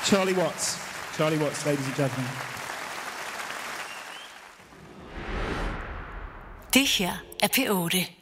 Charlie Watts. Charlie Watts, ladies and gentlemen. Det her er P8.